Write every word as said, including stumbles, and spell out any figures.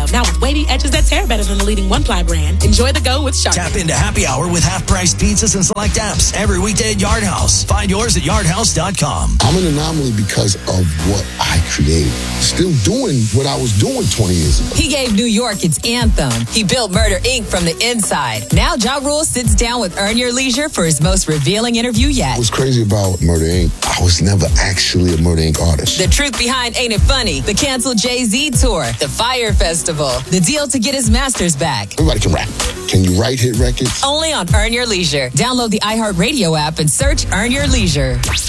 Now with wavy edges that tear better than the leading one-ply brand. Enjoy the go with Sharpie. Tap into happy hour with half-price pizzas and select apps every weekday at Yard House. Find yours at yard house dot com. I'm an anomaly because of what I created. Still doing what I was doing twenty years ago. He gave New York its anthem. He built Murder, Incorporated from the inside. Now Ja Rule sits down with Earn Your Leisure for his most revealing interview yet. What's crazy about Murder, Incorporated, I was never actually a Murder, Incorporated artist. The truth behind Ain't It Funny, the canceled Jay-Z tour, the Fire Festival, the deal to get his masters back. Everybody can rap. Can you write hit records? Only on Earn Your Leisure. Download the iHeartRadio app and search Earn Your Leisure.